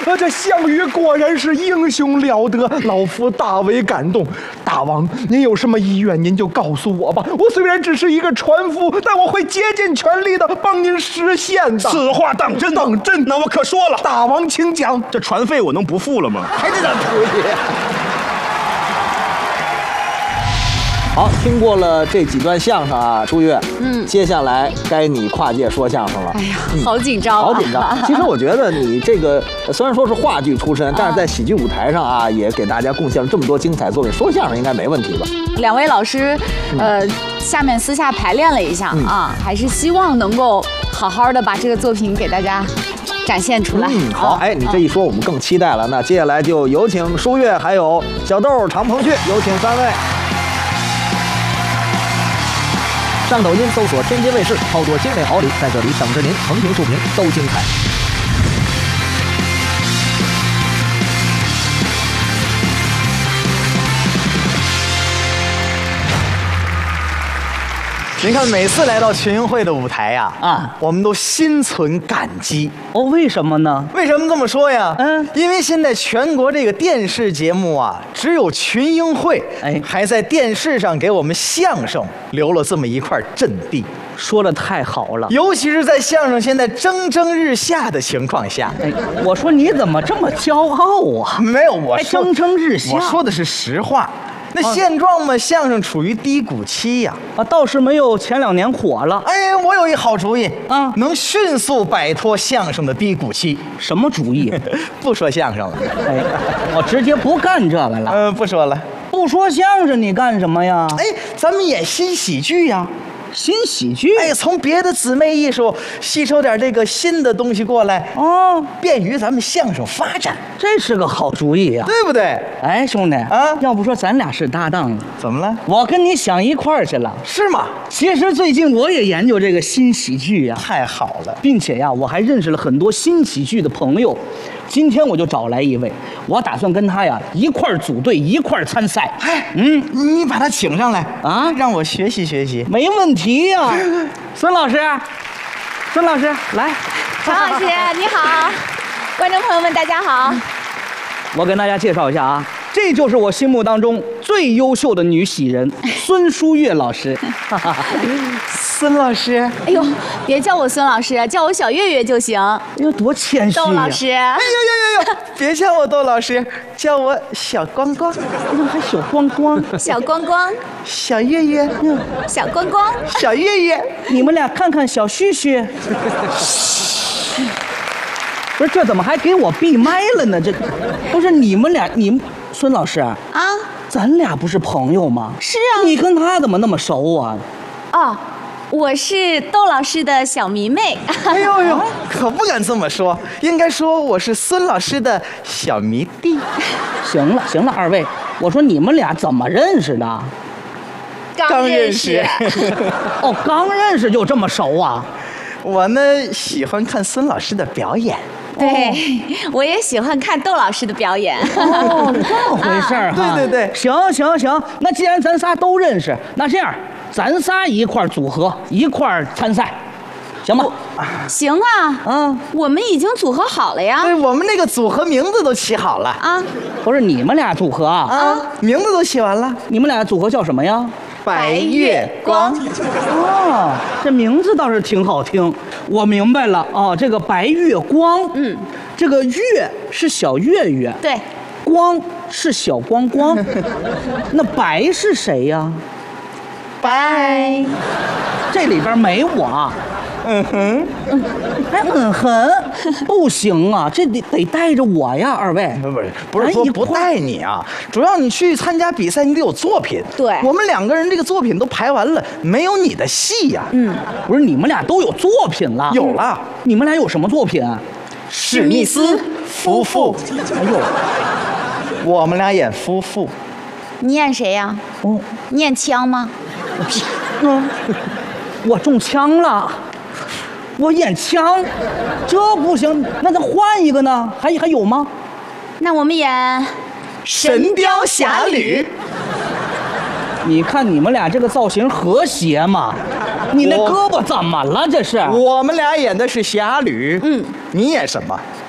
这项羽果然是英雄了得，老夫大为感动。大王，您有什么意愿，您就告诉我吧。我虽然只是一个船夫，但我会竭尽全力的帮您实现的。 此话当真？ 当真。 那我可说了， 大王请讲。 这船费我能不付了吗？ 还得咱出去。 好，听过了这几段相声啊，舒月，接下来该你跨界说相声了。 哎呀，好紧张啊！ 好紧张。其实我觉得你这个虽然说是话剧出身，但是在喜剧舞台上啊，也给大家贡献了这么多精彩作品，说相声应该没问题吧？ 两位老师，下面私下排练了一下啊，还是希望能够好好的把这个作品给大家展现出来。 好，哎，你这一说，我们更期待了。那接下来就有请舒月，还有小豆、常鹏旭，有请三位。上抖音搜索天津卫视，超多精美好礼，在这里等着您，横屏竖屏都精彩。 您看，每次来到群英会的舞台呀，我们都心存感激。 哦，为什么呢？ 为什么这么说呀？因为现在全国这个电视节目啊，只有群英会，还在电视上给我们相声留了这么一块阵地。 说的太好了， 尤其是在相声现在蒸蒸日下的情况下。 我说你怎么这么骄傲啊？ 没有，我说蒸蒸日下， 我说的是实话。那现状嘛，相声处于低谷期呀， 倒是没有前2年火了。 哎，我有一好主意啊，能迅速摆脱相声的低谷期。 什么主意？ 不说相声了。 哎，我直接不干这个了。 不说了。 不说相声，你干什么呀？ 哎，咱们演新喜剧呀。 新喜剧， 哎，从别的姊妹艺术吸收点这个新的东西过来，便于咱们相声发展， 这是个好主意呀， 对不对？ 哎，兄弟啊，要不说咱俩是搭档， 怎么了？ 我跟你想一块儿去了， 是吗？ 其实最近我也研究这个新喜剧呀， 太好了， 并且呀，我还认识了很多新喜剧的朋友。今天我就找来一位，我打算跟他呀一块儿组队，一块儿参赛。 哎，你把他请上来啊，让我学习学习。 没问题呀，孙老师，孙老师来。 常老师你好，观众朋友们大家好。 我跟大家介绍一下啊，这就是我心目当中最优秀的女喜人孙舒月老师。 孙老师， 哎呦，别叫我孙老师，叫我小月月就行。 哎呦，多谦虚呀！ 窦老师， 哎呦，别叫我窦老师，叫我小光光。 哎呦，还小光光， 小光光， 小月月， 小光光， 小月月， 你们俩看看小旭旭。不是，这怎么还给我闭麦了呢？这不是你们俩，孙老师啊，咱俩不是朋友吗？ 是啊， 你跟他怎么那么熟啊？ 哦，我是窦老师的小迷妹。 哎呦，可不敢这么说，应该说我是孙老师的小迷弟。 行了，二位，我说你们俩怎么认识的？ 刚认识。 哦，刚认识就这么熟啊？ 我呢喜欢看孙老师的表演。 对，我也喜欢看窦老师的表演。 哦，这么回事儿哈。 对， 行，那既然咱仨都认识，那这样咱仨一块儿组合，一块儿参赛，行吗？ 行啊，我们已经组合好了呀。 对，我们那个组合名字都起好了啊。 不是你们俩组合啊？ 名字都起完了。 你们俩组合叫什么呀？ 白月光。 哦，这名字倒是挺好听。我明白了哦，这个白月光，这个月是小月月， 对， 光是小光光，那白是谁呀？ 白， 这里边没我。不行啊，这得带着我呀，二位。 不是说不带你啊，主要你去参加比赛，你得有作品。 对， 我们2个人这个作品都排完了，没有你的戏呀。 不是你们俩都有作品了？ 有了。 你们俩有什么作品？ 史密斯夫妇。 哎呦， 我们俩演夫妇。 你演谁呀？你演枪吗？ 我中枪了。我演枪，这不行，那咱换一个呢？还有吗？ 那我们演《 神雕侠侣》。 你看你们俩这个造型和谐吗？你那胳膊怎么了？这是？ 我们俩演的是侠侣。你演什么？